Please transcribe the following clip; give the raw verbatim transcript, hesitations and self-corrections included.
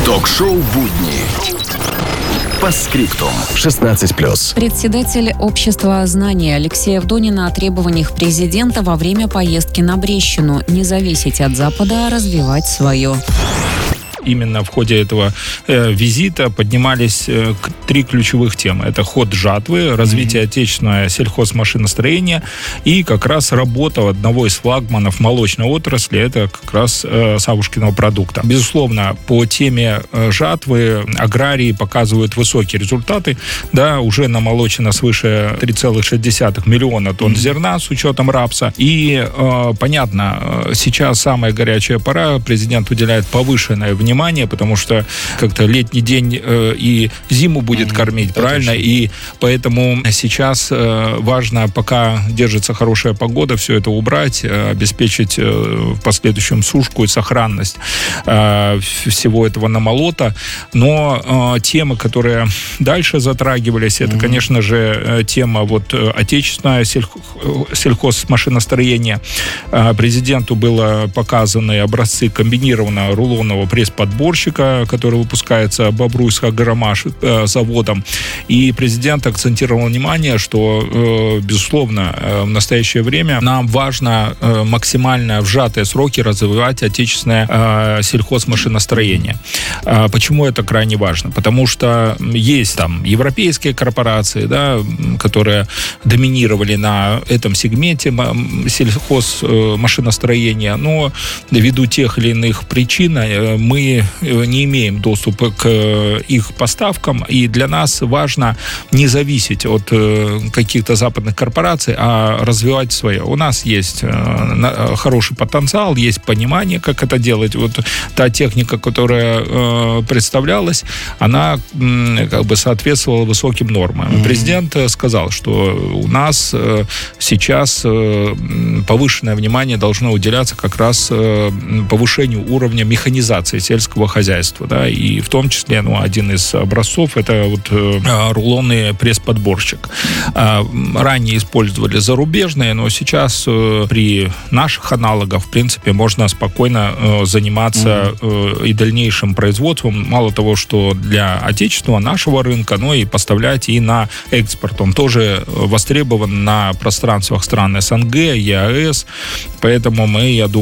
Ток-шоу «Будни». По скриптум. шестнадцать плюс. Председатель Общества знаний Алексей Авдонин о требованиях президента во время поездки на Брещину: не зависеть от Запада, а развивать свое. Именно в ходе этого э, визита поднимались э, три ключевых темы. Это ход жатвы, развитие mm-hmm. отечественного сельхозмашиностроения и как раз работа одного из флагманов молочной отрасли, это как раз э, Савушкиного продукта. Безусловно, по теме э, жатвы аграрии показывают высокие результаты. Да, уже намолочено свыше три целых шесть десятых миллиона тонн mm-hmm. зерна с учетом рапса. И э, понятно, сейчас самая горячая пора, президент уделяет повышенное внимание, потому что как-то летний день э, и зиму будет mm-hmm. кормить, это правильно? Точно. И поэтому сейчас э, важно, пока держится хорошая погода, все это убрать, э, обеспечить э, в последующем сушку и сохранность э, всего этого намолота. Но э, темы, которые дальше затрагивались, это, mm-hmm. конечно же, тема вот отечественное сельх- сельхозмашиностроения. Э, президенту было показаны образцы комбинированного рулонного пресс-подборщика, который выпускается Бобруйско-Гармаш э, заводом. И президент акцентировал внимание, что, э, безусловно, э, в настоящее время нам важно э, максимально в сжатые сроки развивать отечественное э, сельхозмашиностроение. Э, почему это крайне важно? Потому что есть там европейские корпорации, да, которые доминировали на этом сегменте сельхозмашиностроения, но ввиду тех или иных причин э, мы не имеем доступа к их поставкам, и для нас важно не зависеть от каких-то западных корпораций, а развивать свое. У нас есть хороший потенциал, есть понимание, как это делать. Вот та техника, которая представлялась, она как бы соответствовала высоким нормам. Mm-hmm. Президент сказал, что у нас сейчас повышенное внимание должно уделяться как раз повышению уровня механизации сельского хозяйства, да, и в том числе, ну, один из образцов это вот э, рулонный пресс-подборщик. Э, ранее использовали зарубежные, но сейчас э, при наших аналогах, в принципе, можно спокойно э, заниматься э, и дальнейшим производством, мало того, что для отечественного нашего рынка, но и поставлять и на экспорт. Он тоже востребован на пространствах стран СНГ, ЕАЭС, поэтому мы, я думаю,